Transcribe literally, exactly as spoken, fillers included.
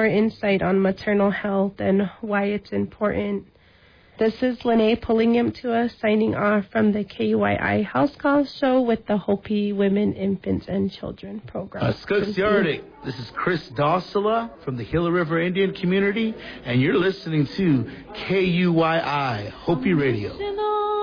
more insight on maternal health and why it's important. This is Lene Pullingham to us, signing off from the K U I I House Call Show with the Hopi Women, Infants, and Children program. Uh, Skoksiardik. This is Chris Dawsala from the Gila River Indian Community, and you're listening to K U I I Hopi Radio.